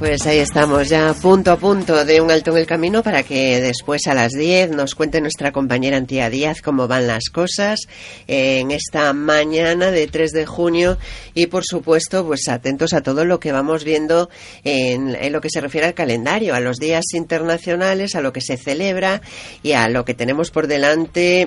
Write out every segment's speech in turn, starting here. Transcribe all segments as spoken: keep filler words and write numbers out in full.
Pues ahí estamos, ya punto a punto de un alto en el camino para que después a las diez nos cuente nuestra compañera Antía Díaz cómo van las cosas en esta mañana de tres de junio y por supuesto pues atentos a todo lo que vamos viendo en, en lo que se refiere al calendario, a los días internacionales, a lo que se celebra y a lo que tenemos por delante.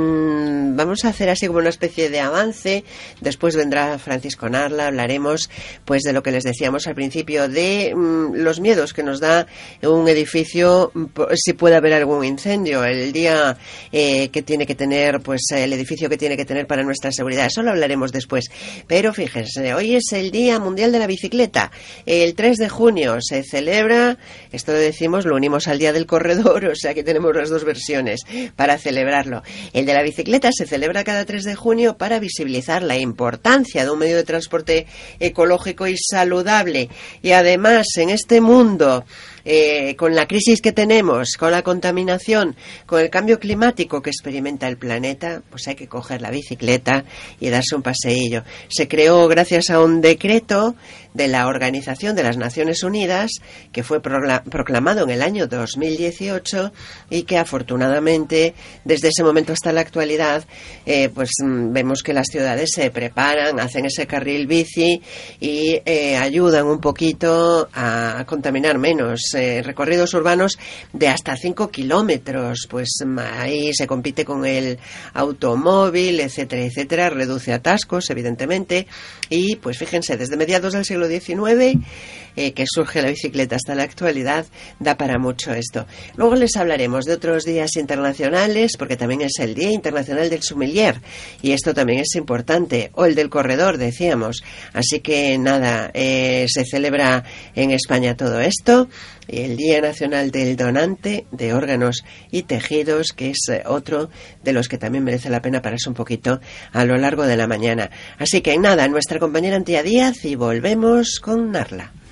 Mmm, vamos a hacer así como una especie de avance, después vendrá Francisco Narla, hablaremos pues de lo que les decíamos al principio de los miedos que nos da un edificio si puede haber algún incendio, el día eh, que tiene que tener, pues el edificio que tiene que tener para nuestra seguridad. Eso lo hablaremos después. Pero fíjense, hoy es el Día Mundial de la Bicicleta. El tres de junio se celebra, esto lo decimos, lo unimos al Día del Corredor, o sea que tenemos las dos versiones para celebrarlo. El de la bicicleta se celebra cada tres de junio para visibilizar la importancia de un medio de transporte ecológico y saludable. Y además, en este mundo, eh, con la crisis que tenemos, con la contaminación, con el cambio climático que experimenta el planeta, pues hay que coger la bicicleta y darse un paseillo. Se creó gracias a un decreto de la Organización de las Naciones Unidas que fue proclamado en el año dos mil dieciocho y que afortunadamente desde ese momento hasta la actualidad eh, pues vemos que las ciudades se preparan, hacen ese carril bici y eh, ayudan un poquito a, a contaminar menos. Eh, recorridos urbanos de hasta cinco kilómetros, pues ahí se compite con el automóvil, etcétera, etcétera, reduce atascos, evidentemente, y pues fíjense, desde mediados del siglo diecinueve eh, que surge la bicicleta hasta la actualidad, da para mucho esto. Luego les hablaremos de otros días internacionales, porque también es el Día Internacional del Sommelier, y esto también es importante, o el del corredor, decíamos. Así que nada, eh, se celebra en España todo esto, el Día Nacional del Donante de Órganos y Tejidos, que es otro de los que también merece la pena pararse un poquito a lo largo de la mañana. Así que nada, nuestra compañera Antía Díaz y volvemos con Narla.